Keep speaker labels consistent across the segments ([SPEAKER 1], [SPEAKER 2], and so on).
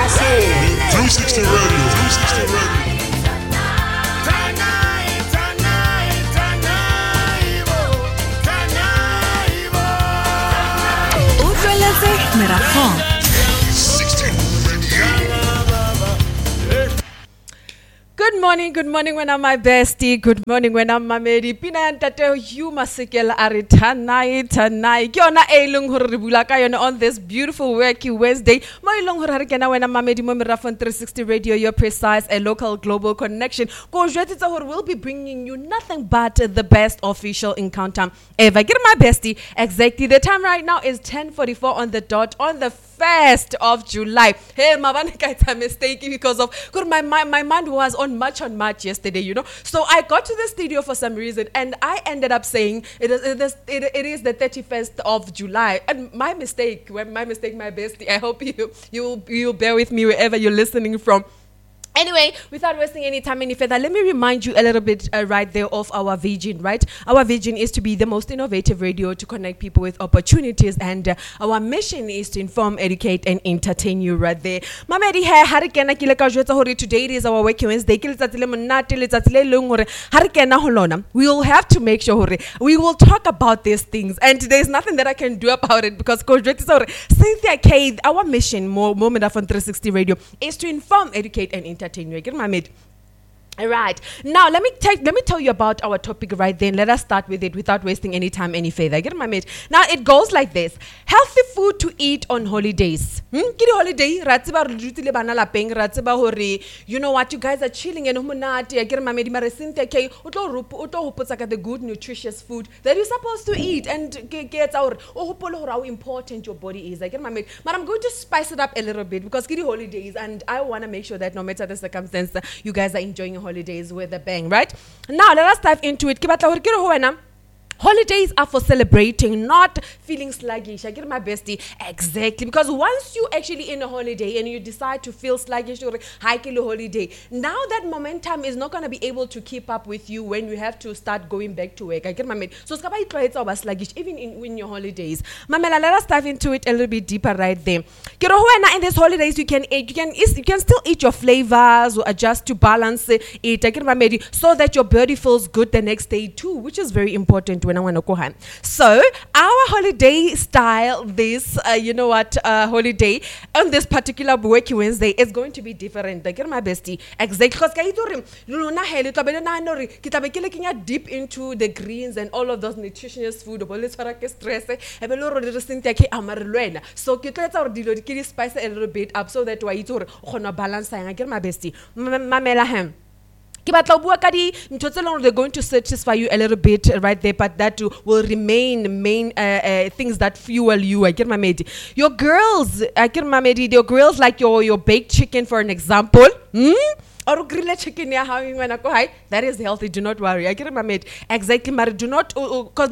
[SPEAKER 1] 360 Radio. 360 Radio.
[SPEAKER 2] Utlweletse Merafong. Good morning when I'm my bestie. Good morning when I'm Mamedi. Pina yantate you masekela ari tanai. Kiona elung hore bula ka yona on this beautiful worky Wednesday. Mo elung hore re kena when I'm Mamedi mo Merafong 360 Radio, your precise a local global connection. Ko jwetsa hore we'll be bringing you nothing but the best official encounter ever. Get my bestie. Exactly. The time right now is 10:44 on the dot on the 1st of July. Hey, it's a mistake because of my mind was on March yesterday, you know. So I got to the studio for some reason and I ended up saying it is the 31st of July. And my mistake, my bestie. I hope you'll bear with me wherever you're listening from. Anyway, without wasting any time any further, let me remind you a little bit right there of our vision, right? Our vision is to be the most innovative radio to connect people with opportunities, and our mission is to inform, educate, and entertain you right there. Mamedi hai harikena kile ka jwetsa hore today is our working Wednesday. Ke letsatsi le monate letsatsi le leng hore harikena ho lona. We will have to make sure hore we will talk about these things, and there's nothing that I can do about it because ko jwetsa hore Cynthia K, our mission, Moment of 360 Radio, is to inform, educate, and entertain. Get my mate. All right. Now let me tell you about our topic right then. Let us start with it without wasting any time any further. Get my mate. Now it goes like this: healthy food to eat on holidays. Kiri holiday. Ratsiba rutile bana lapeng. Ratsiba hore. You know what? You guys are chilling and humanati. Get my mate. Maresinte ke. Uto hupotaka the good nutritious food that you're supposed to eat and get our. Hupolo how important your body is. Get my mate. But I'm going to spice it up a little bit because kiri holidays and I want to make sure that no matter the circumstance, you guys are enjoying your holidays with a bang, right? Now let us dive into it. Holidays are for celebrating, not feeling sluggish. I get my bestie. Exactly. Because once you actually in a holiday and you decide to feel sluggish or hiking a holiday, now that momentum is not going to be able to keep up with you when you have to start going back to work. I get my mate. So it's about sluggish even in your holidays. Mamela, let us dive into it a little bit deeper right there. In these holidays, you can still eat your flavors or adjust to balance it. I get my mate, so that your body feels good the next day too, which is very important when I want to go home. So our holiday style, this holiday on this particular working Wednesday is going to be different. I get my bestie. Exactly. Because deep into the greens and all of those nutritious food. So spice a little bit up so that you balance. I get my bestie. Mamela they're going to satisfy you a little bit right there, but that will remain main things that fuel you. I get my mate. Your girls, your girls like your baked chicken, for an example. Or grilled chicken, that is healthy. Do not worry. I get my mate. Exactly, Mari. Do not, because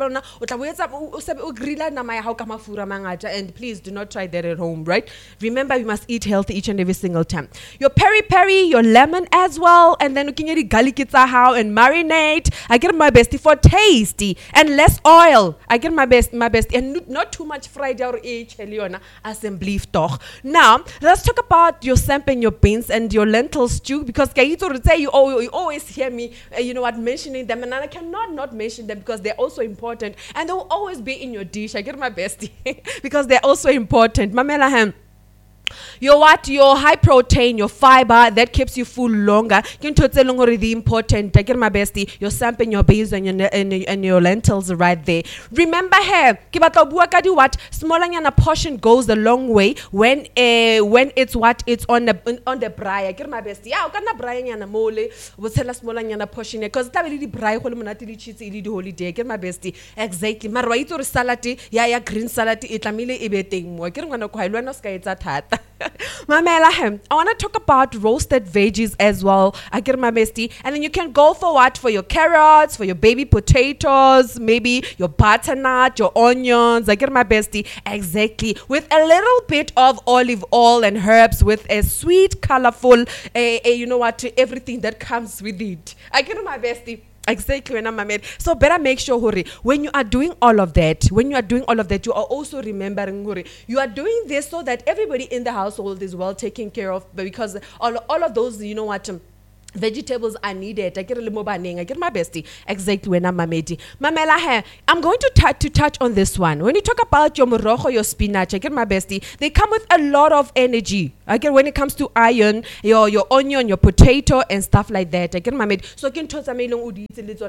[SPEAKER 2] and please do not try that at home, right? Remember, you must eat healthy each and every single time. Your peri, your lemon as well, and then you can get garlic and marinate. I get my bestie for tasty and less oil. I get my best, and not too much fried or as in beef toch. Now, let's talk about your samp and your beans and your lentils. Because you always hear me, mentioning them, and I cannot not mention them because they're also important and they'll always be in your dish. I get my bestie because they're also important. Mamela ham. Your high protein, your fiber that keeps you full longer. The important. I get my bestie. Your samp and your beans and your lentils right there. Remember here, what smaller than a portion goes a long way when it's on the braai. I get my bestie. Yeah, kana braai yana mole. What's hella smaller than a portion because that really braai hole monatili cheats ili holiday. I get my bestie. Exactly. Marwaito salati, ya green salati itamile ibeting mo. I get ngwana ko hailwana ska etsa thata. I want to talk about roasted veggies as well. I get my bestie. And then you can go for what? For your carrots, for your baby potatoes, maybe your butternut, your onions. I get my bestie. Exactly. With a little bit of olive oil and herbs with a sweet, colorful, everything that comes with it. I get my bestie. Exactly, when I'm married. So better make sure, hore, when you are doing all of that, you are also remembering, hore, you are doing this so that everybody in the household is well taken care of, because all of those, you know what, vegetables are needed. I get a little more banning. I get my bestie. Exactly when I'm mamedi. Mamela hair. I'm going to touch on this one. When you talk about your morojo, your spinach, I get my bestie. They come with a lot of energy. I get when it comes to iron, your onion, your potato, and stuff like that. I get my maid. So I can toss a melon udi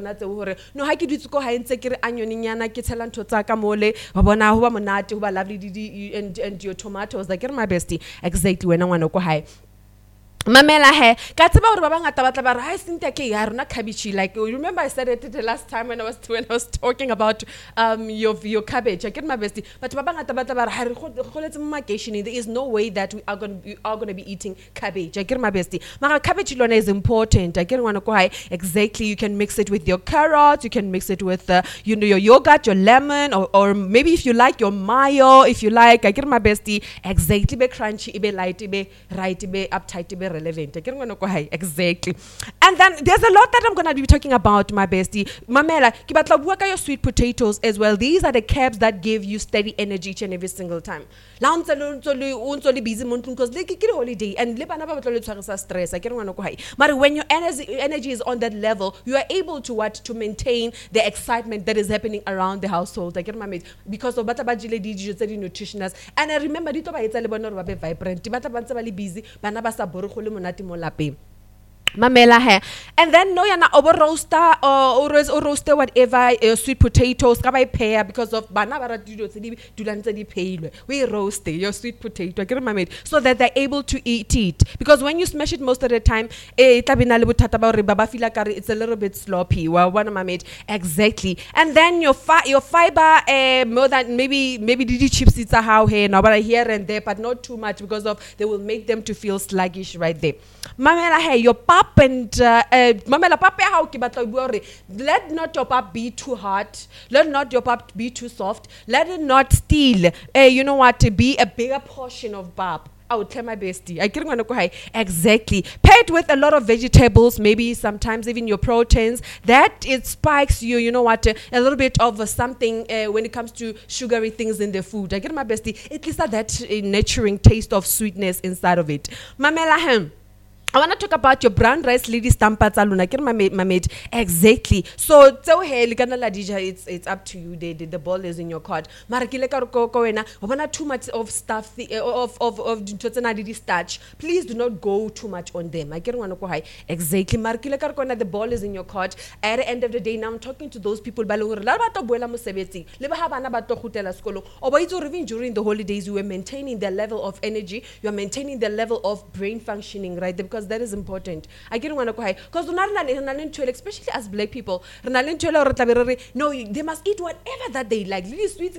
[SPEAKER 2] no I can do to go high and take onion in yana kitalan to takamole, wabona huwa monati, huwa lovely didi and your tomatoes. I get my bestie. Exactly when I want to go high. Mamela he ka tseba hore ba bangata ba tla ba re ha Cynthia ke ya rona cabbage, like you remember I said it the last time when I was talking about your cabbage. I get my bestie, but ba bangata ba tla ba re ha re kgoletse mo makeisheneng, there is no way that we are going to be eating cabbage. I get my bestie, mara cabbage lona is important. I get one go high. Exactly, you can mix it with your carrots, you can mix it with your yogurt, your lemon, or maybe if you like your mayo, if you like. I get my bestie. Exactly, be crunchy, be light, be right, be uptight, be relevant. Exactly. And then there's a lot that I'm going to be talking about, my bestie. Mamela, ki batla bua ka your sweet potatoes as well. These are the carbs that give you steady energy each and every single time. La untso busy month because like ke holiday and le bana ba batla le tshwarisa stress. I can't go high. But when your energy is on that level, you are able to maintain the excitement that is happening around the household. I get my mate because of bata ba jile dijo tse di nutritious. And I remember dito ba etsa le bona ba be vibrant. Di bata ba ntse ba le busy, bana ba sa bore le monate mo lapeng. Mamela hair. And then no yana over roaster or roaster whatever sweet potatoes ka ba pair because of bana ba ratudo tse di dulantse di peilwe. We roast your sweet potato. I get my mate so that they're able to eat it, because when you smash it most of the time tla bina le bothata ba re baba feel like it's a little bit sloppy. Well, one of my mate exactly. And then your fiber more than maybe the chips it's a how here now, but here and there, but not too much because of they will make them to feel sluggish right there. Mamela hair, your pap and mamela pap how ki batla bua re let not your pap be too hot, let not your pap be too soft, let it not steal you know what, to be a bigger portion of pap. I would tell my bestie. I can't go high. Exactly. Paired with a lot of vegetables, maybe sometimes even your proteins, that it spikes you, you know what, a little bit of something when it comes to sugary things in the food. I get my bestie. At least that nurturing taste of sweetness inside of it. Mamela hem. I want to talk about your brown rice lady stampa tsaluna. Get my mate. Exactly. So it's up to you. The ball is in your court. Marakile ka wena wabona too much of stuff of starch. Please do not go too much on them. I get one go high. Exactly. Marakile ka the ball is in your court. At the end of the day, now I'm talking to those people ba le hore la ba to boela mosebetsi le ba ha bana ba to khutela sekolo. O ba itse even during the holidays you were maintaining the level of energy, you are maintaining the level of brain functioning, right? Because that is important. I get one go high because especially as black people, no, they must eat whatever that they like. Little sweets,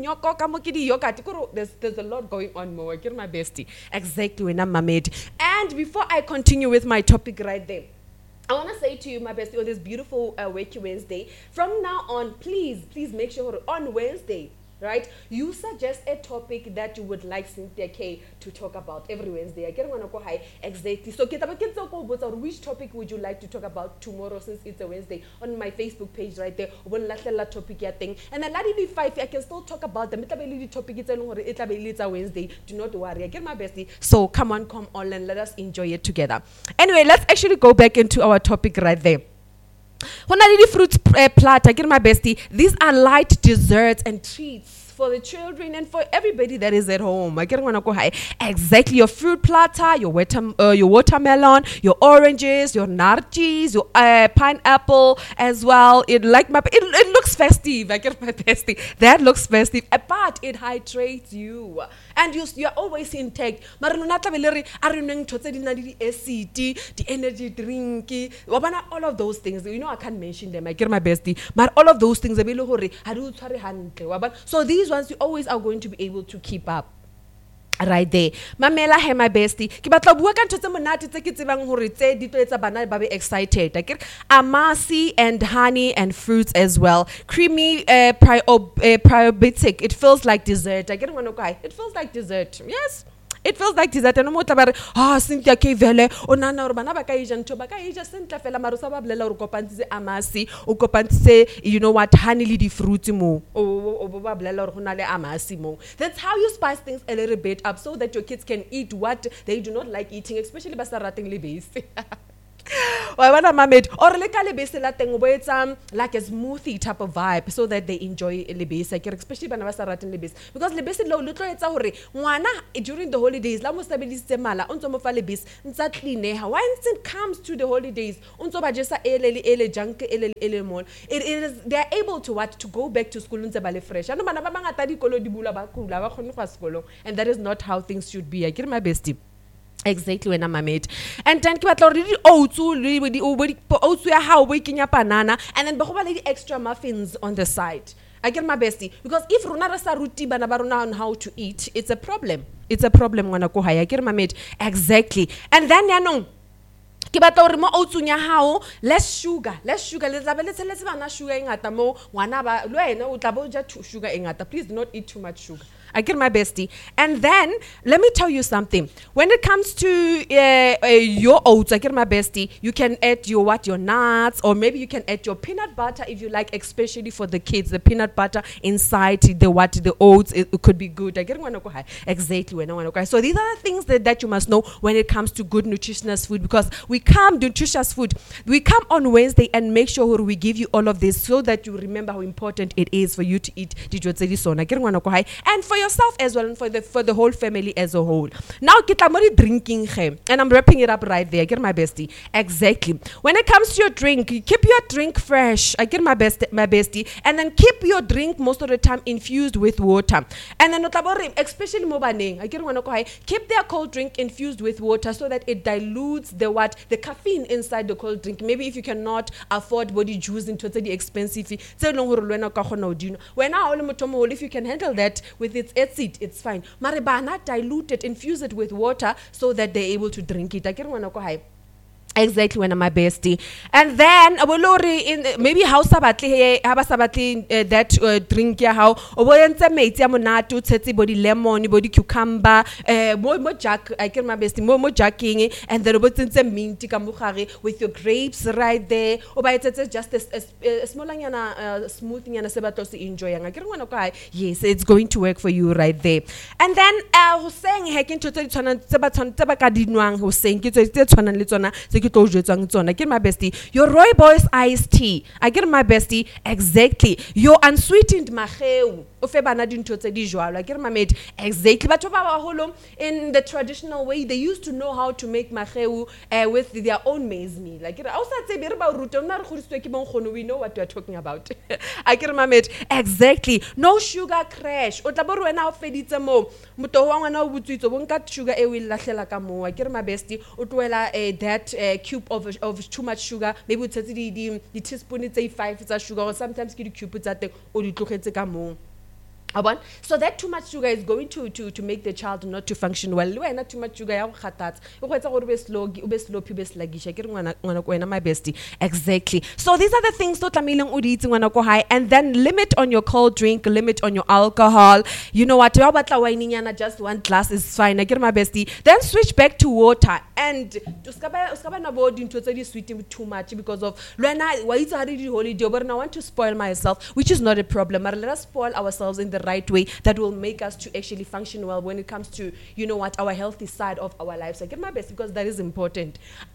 [SPEAKER 2] there's a lot going on more. I get my bestie. Exactly when I'm made. And before I continue with my topic right there, I want to say to you, my bestie, on this beautiful Wakey Wednesday, from now on, please make sure on Wednesday, right, you suggest a topic that you would like Cynthia K to talk about every Wednesday. I get one go high. Exactly. So which topic would you like to talk about tomorrow, since it's a Wednesday, on my Facebook page right there. Topic thing. And then let 5 I can still talk about them. Topic it's a Wednesday. Do not worry. I get my bestie. So come on and let us enjoy it together. Anyway, let's actually go back into our topic right there. When I did fruits platter, I get my bestie. These are light desserts and treats for the children and for everybody that is at home. I get wanna go high. Exactly, your fruit platter, your watermelon, your oranges, your narcis, your pineapple as well. It looks festive. I get my bestie. That looks festive, but it hydrates you, and you're always intact. The energy drink, all of those things. You know I can't mention them. I get my bestie, but all of those things. So these ones you always are going to be able to keep up. Right there. Mamela he my bestie. Ki batla bua ka ntho tse monate tse ke tsebang hore tse di tlo etsa bana ba be excited. Amasi and honey and fruits as well. Creamy probiotic. It feels like dessert. I get one guy. It feels like dessert. Yes. It feels like dessert. And mo tla ba re, Cynthia ke vele o nana hore bana ba ka ija ntho ba ka ija sentle fela mara o sa ba bolela hore kopantse amasi o kopantse honey le di-fruits mo o ba bolela hore go na le amasi mo. That's how you spice things a little bit up so that your kids can eat what they do not like eating, especially ba sa rateng lebese. Wa bona mamet or le ka lebese la teng o bo etsa like a smoothie type of vibe so that they enjoy lebese, especially bana ba sa rateng lebese, because lebese lo tlo etsa hore ngwana during the holidays la mo sebedisitse mala o ntse mo fa lebese ntsa cleaneha. Once it comes to the holidays o ntse ba jesa ele junk ele mall, it is they are able to go back to school ntse ba le fresh. Ano bana ba bangata dikolo di bula ba kula ba khone go sekolong, and that is not how things should be. My bestie. Exactly when I'm mate. And then ki batla hore di oats oats ya hao bo ikenya banana, and then ba go ba le di extra muffins on the side. My bestie, because if rona ra sa ruti bana ba rona on how to eat, it's a problem. It's a problem ngwana ko haya. My mate. Exactly. And then yanong ke batla hore mo oats nya hao less sugar le tla be le tseletse bana sugar e ngata mo ngwana ba lo ena o tla bo ja sugar e ngata. Please do not eat too much sugar. My bestie. And then, let me tell you something. When it comes to your oats, my bestie, you can add your nuts, or maybe you can add your peanut butter if you like, especially for the kids. The peanut butter inside the oats, it could be good. Exactly. So these are the things that you must know when it comes to good nutritious food, because we come on Wednesday and make sure we give you all of this so that you remember how important it is for you to eat and for yourself as well, and for the whole family as a whole. Now kitla drinking, and I'm wrapping it up right there. My bestie. Exactly. When it comes to your drink, keep your drink fresh. My bestie, and then keep your drink most of the time infused with water. And then especially mobaneng, keep their cold drink infused with water so that it dilutes the caffeine inside the cold drink. Maybe if you cannot afford body juice into the expensive, if you can handle that with its acid, it's fine. Maribana, dilute it, infuse it with water so that they're able to drink it. Exactly when my bestie. And then maybe how sabatli that drink ya how oboyentse metsi ya monate o tshetse body lemon, body cucumber, mo jack my bestie mo jacking, and then obotsentse mint ka mogare with your grapes right there. Oba etsetse just a small smooth nyana se batlo se enjoy yang. Yes, it's going to work for you right there. And then Hoseng hekin tse tse ba ka dinwang Hoseng ke tse tshwanang le tsona. My bestie, your rooibos iced tea. My bestie, exactly. Your unsweetened maheu. My mate, exactly. But in the traditional way, they used to know how to make maheu with their own maize meal. We know what we are talking about. My mate, exactly. No sugar crash. My bestie, that cube of too much sugar, maybe it's the teaspoon it's 5 it's a sugar, or sometimes the cube it's at the so that too much sugar is going to make the child not to function well. Not too much sugar my bestie. Exactly. So these are the things and then limit on your cold drink, limit on your alcohol. You know what? Just one glass is fine. My bestie. Then switch back to water, and sweet too much because of holiday, but I want to spoil myself, which is not a problem. But let us spoil ourselves in the right way that will make us to actually function well when it comes to our healthy side of our lives. My best, because that is important.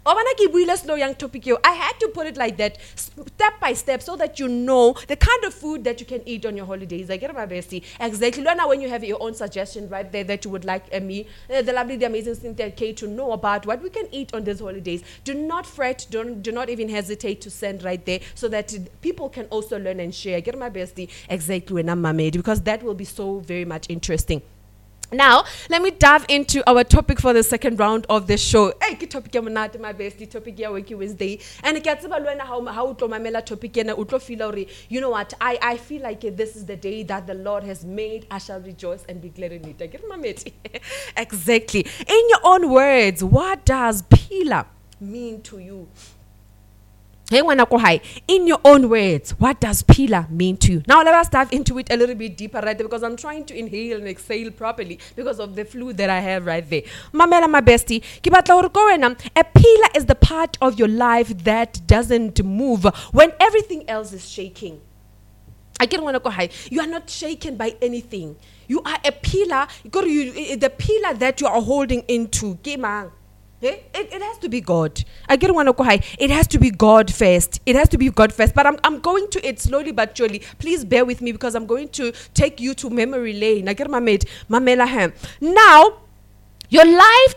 [SPEAKER 2] I had to put it like that, step by step, so that you know the kind of food that you can eat on your holidays. My bestie. Exactly. Now when you have your own suggestion right there that you would like me, the lovely, the amazing Cynthia K, to know about what we can eat on these holidays, do not fret, do not even hesitate to send right there so that people can also learn and share. My bestie. Exactly when I'm made, because that will be so very much interesting. Now, let me dive into our topic for the second round of the show. Hey, ke topic ya monate, my bestie, topic ya Wiki Wednesday. And ke tseba lwena how utlo mamela topic ena utlo feel hore, you know what, I feel like this is the day that the Lord has made. I shall rejoice and be glad in it. Get my mate. Exactly. In your own words, what does pila mean to you? Hey, ngwana ko hae, in your own words, what does pillar mean to you? Now let us dive into it a little bit deeper right there, because I'm trying to inhale and exhale properly because of the flu that I have right there. Mamela, my bestie, ke batla hore ko wena, a pillar is the part of your life that doesn't move when everything else is shaking. I get want to go high. You are not shaken by anything. You are a pillar. The pillar that you are holding into. It has to be God. I get want to go high. It has to be God first. It has to be God first. But I'm going to it slowly but surely. Please bear with me because I'm going to take you to memory lane. I get my mate, Mamela Ham. Now, your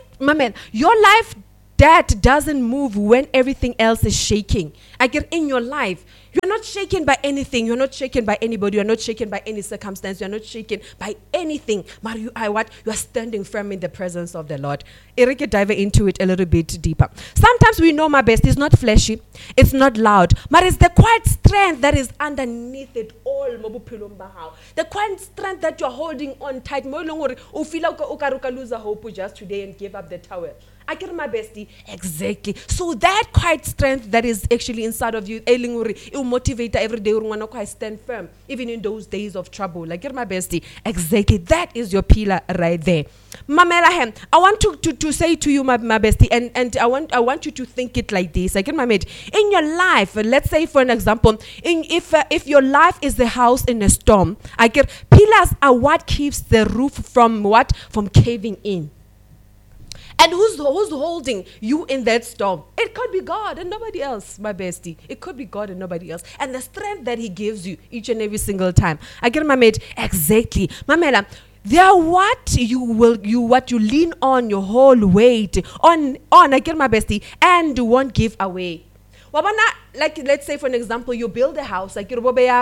[SPEAKER 2] life that doesn't move when everything else is shaking. I get in your life. You're not shaken by anything. You're not shaken by anybody. You're not shaken by any circumstance. You're not shaken by anything. But you are standing firm in the presence of the Lord. Erike dive into it a little bit deeper. Sometimes we know, my best, it's not fleshy. It's not loud. But it's the quiet strength that is underneath it all. The quiet strength that you're holding on tight. You feel like you lose hope just today and give up the towel. I get my bestie. Exactly. So that quiet strength that is actually inside of you, it will motivate every day. I stand firm, even in those days of trouble. I get my bestie. Exactly. That is your pillar right there. Mamela, I want to say to you, my bestie, and I want you to think it like this. I get my mate. In your life, let's say for an example, if your life is the house in a storm, I get pillars are what keeps the roof from caving in. And who's holding you in that storm? It could be God and nobody else, my bestie. It could be God and nobody else. And the strength that he gives you each and every single time. I get my mate. Exactly. Mamela, they are what you lean on your whole weight on. I get my bestie, and you won't give away. Like let's say for an example, you build a house. Like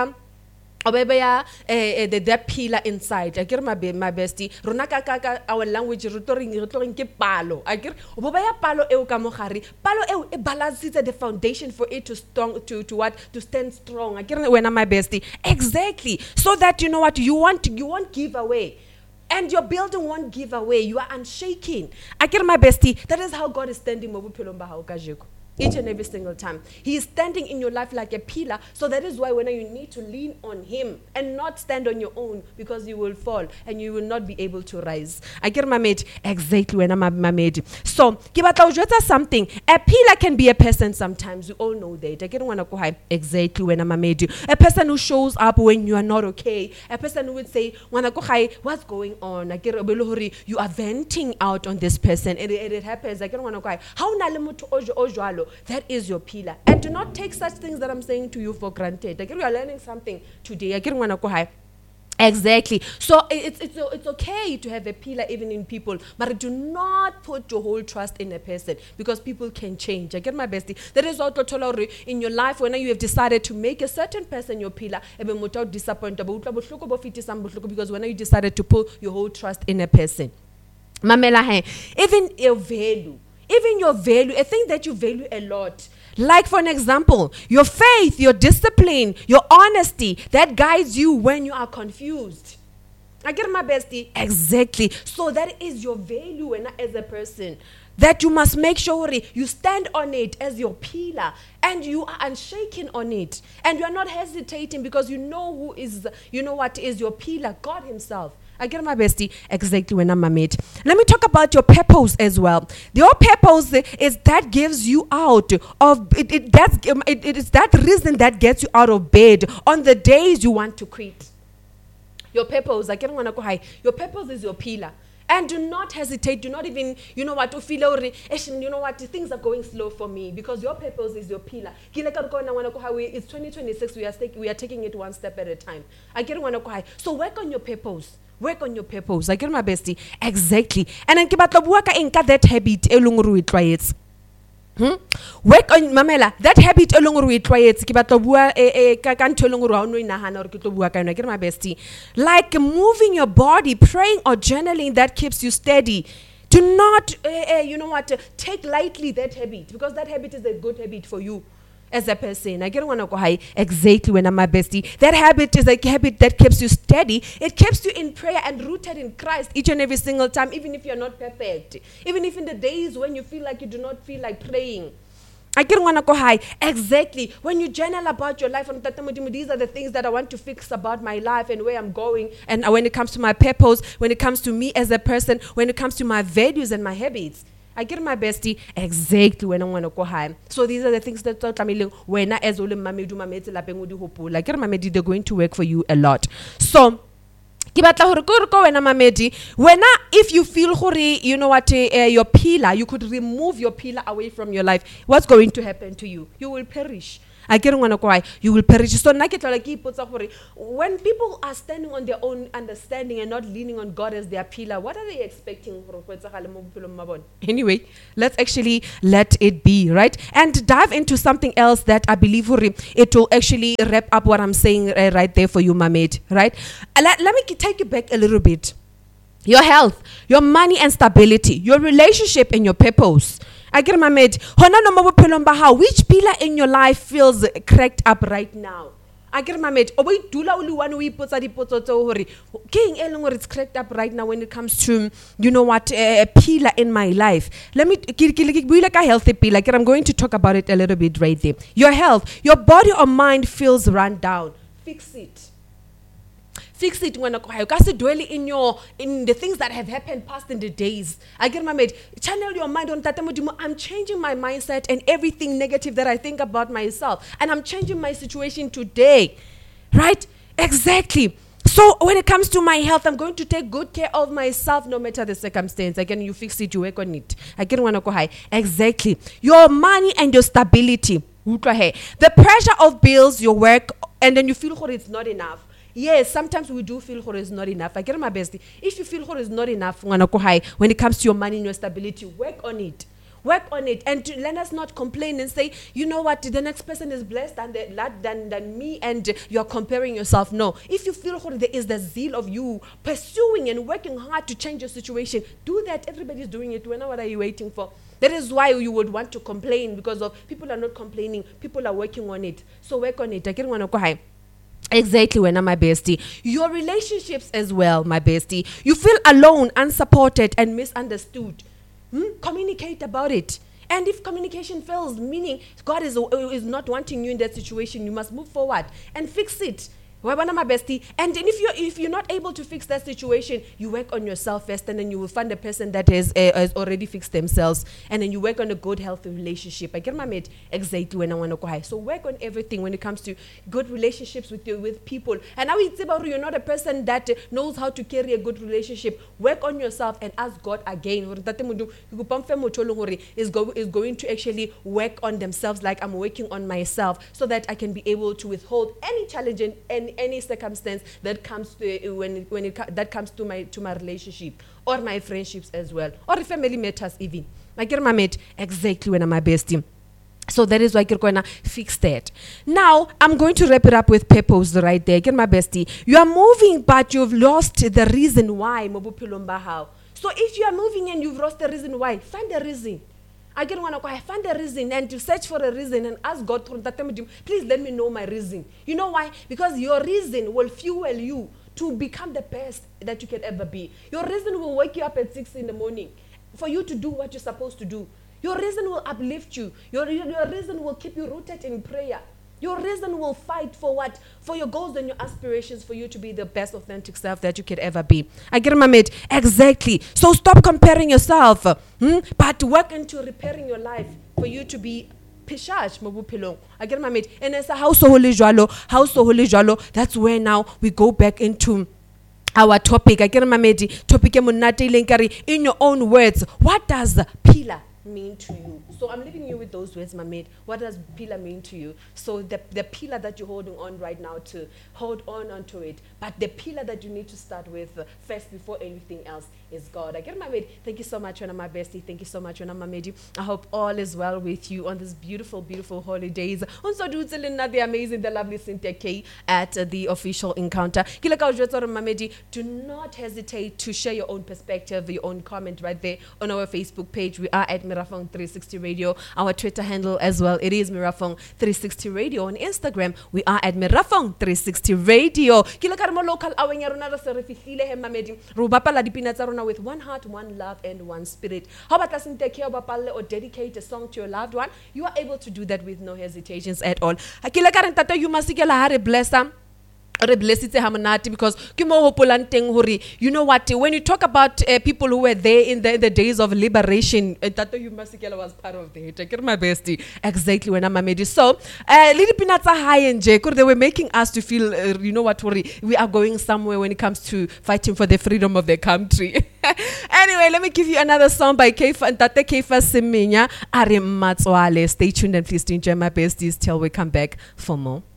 [SPEAKER 2] the pillar inside. I get my bestie. Our language ke palo. I get palo e ka mogare. Palo e e balances the foundation for it to stand strong. I get when my bestie. Exactly. So that you know what you won't give away. And your building won't give away. You are unshaken. I get my bestie. That is how God is standing each and every single time. He is standing in your life like a pillar. So that is why when you need to lean on him and not stand on your own, because you will fall and you will not be able to rise. I get my mate. Exactly when I'm my mate. So, something. A pillar can be a person sometimes. You all know that. I get one exactly when I'm a mate. A person who shows up when you are not okay. A person who would say, what's going on? I get you are venting out on this person. And it happens. I get one how that is your pillar. And do not take such things that I'm saying to you for granted. Like, we are learning something today. Exactly. So it's okay to have a pillar even in people, but do not put your whole trust in a person, because people can change. I get my bestie. That is what in your life when you have decided to make a certain person your pillar, because when you decided to put your whole trust in a person. Mamela, even your value, a thing that you value a lot. Like for an example, your faith, your discipline, your honesty, that guides you when you are confused. I get my bestie. Exactly. So that is your value as a person. That you must make sure you stand on it as your pillar and you are unshaken on it. And you are not hesitating because you know what is your pillar, God himself. I get my bestie. Exactly when I'm a mate. Let me talk about your purpose as well. Your purpose is that gives you out of it. It is that reason that gets you out of bed on the days you want to quit. Your purpose. I can't want to go high. Your purpose is your pillar. And do not hesitate. Do not even, things are going slow for me, because your purpose is your pillar. It's 2026. We are taking it one step at a time. I get one. So work on your purpose. Work on your purpose. I get my bestie. Exactly. And then that habit. Work on mamela that habit get my bestie, like moving your body, praying or journaling, that keeps you steady. Do not take lightly that habit, because that habit is a good habit for you as a person. I get one go high. Exactly when I'm my bestie. That habit is a habit that keeps you steady. It keeps you in prayer and rooted in Christ each and every single time, even if you're not perfect. Even if in the days when you feel like you do not feel like praying. I get wanna go high. Exactly. When you journal about your life, these are the things that I want to fix about my life and where I'm going. And when it comes to my purpose, when it comes to me as a person, when it comes to my values and my habits. I get my bestie exactly when I want to go high. So these are the things that when I as I get my they're going to work for you a lot. So if you feel you know what your pillar, you could remove your pillar away from your life, what's going to happen to you? You will perish. I get why you will perish. So when people are standing on their own understanding and not leaning on God as their pillar, what are they expecting? Anyway, let's actually let it be, right? And dive into something else that I believe it will actually wrap up what I'm saying right there for you, my mate, right? Let me take you back a little bit. Your health, your money and stability, your relationship and your purpose. I get my mate. Which pillar in your life feels cracked up right now? I get my mate. It's cracked up right now when it comes to, you know what, a pillar in my life. Let me, like a healthy pillar. I'm going to talk about it a little bit right there. Your health, your body or mind feels run down. Fix it. Fix it when you dwell in the things that have happened past in the days. I get my mate. Channel your mind on Tatamudimo. I'm changing my mindset and everything negative that I think about myself. And I'm changing my situation today. Right? Exactly. So when it comes to my health, I'm going to take good care of myself no matter the circumstance. Again, you fix it, you work on it. I get want to go high. Exactly. Your money and your stability. The pressure of bills, your work, and then you feel it's not enough. Yes, sometimes we do feel it's not enough. I get my bestie. If you feel it's not enough, when it comes to your money and your stability, work on it. Work on it. And let us not complain and say, you know what, the next person is blessed than me and you're comparing yourself. No. If you feel there is the zeal of you pursuing and working hard to change your situation, do that. Everybody's doing it. What are you waiting for? That is why you would want to complain, because of people are not complaining. People are working on it. So work on it. I get want to go high. Exactly, when I'm my bestie. Your relationships as well, my bestie. You feel alone, unsupported, and misunderstood. Communicate about it. And if communication fails, meaning God is not wanting you in that situation, you must move forward and fix it. One of my bestie. And if you're not able to fix that situation, you work on yourself first, and then you will find a person that has already fixed themselves, and then you work on a good, healthy relationship. I get my mate exactly when I want to go high. So work on everything when it comes to good relationships with people. And now it's about you're not a person that knows how to carry a good relationship. Work on yourself and ask God again. Is going to actually work on themselves like I'm working on myself, so that I can be able to withhold any challenge and any circumstance that comes to that comes to my relationship or my friendships as well, or family matters even. I get my mate exactly when I'm my bestie. So that is why you're going to fix that. Now, I'm going to wrap it up with purpose right there. Get my bestie. You are moving, but you've lost the reason why. So if you are moving and you've lost the reason why, find the reason. I get one. I find a reason and to search for a reason and ask God, please let me know my reason. You know why? Because your reason will fuel you to become the best that you can ever be. Your reason will wake you up at 6 in the morning for you to do what you're supposed to do. Your reason will uplift you. Your reason will keep you rooted in prayer. Your reason will fight for what? For your goals and your aspirations, for you to be the best authentic self that you could ever be. I get my mate. Exactly. So stop comparing yourself, but work into repairing your life for you to be pishash mobupilong. I get my mate. And as a house holy jalo, that's where now we go back into our topic. I get my mate. Topic in your own words. What does pillar mean to you? So I'm leaving you with those words, my mate. What does pillar mean to you? So the pillar that you're holding on right now, to hold on onto it. But the pillar that you need to start with first before anything else is God. I get my mate. Thank you so much, when I'm my bestie. Thank you so much, when I'm my mate. I hope all is well with you on this beautiful, beautiful holidays. Also, do the amazing, the lovely Cynthia K at the official encounter. Do not hesitate to share your own perspective, your own comment right there on our Facebook page. We are at Mirafong 360 Radio. Our Twitter handle as well, it is Mirafong 360 Radio. On Instagram, we are at Mirafong 360 Radio. Local aweng ya rona re se re fihlile he mamedi. Ro bapala dipina tsa rona rona with one heart, one love, and one spirit. How about us take care of or dedicate a song to your loved one? You are able to do that with no hesitations at all. Akila karentata you must get a bless them. Because you know what, when you talk about people who were there in the days of liberation, Tato Yumasikela was part of the hit. My bestie, exactly when I'm made. So Lady Peanuts are high and Jacob, they were making us to feel you know what, we are going somewhere when it comes to fighting for the freedom of the country. Anyway, let me give you another song by Keifa and Tate Keifa Siminya Are Matswale. Stay tuned and please enjoy my besties till we come back for more.